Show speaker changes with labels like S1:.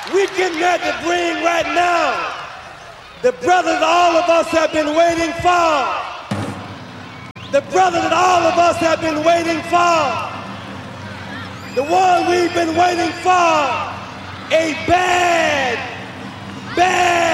S1: We getting ready to bring right now the brother that all of us have been waiting for. The brother that all of us have been waiting for. The one we've been waiting for. A bad